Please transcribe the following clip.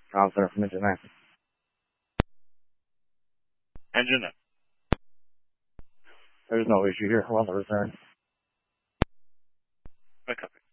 Center from Engine 9. Engine 9. There's no issue here. We're on the return. I copy.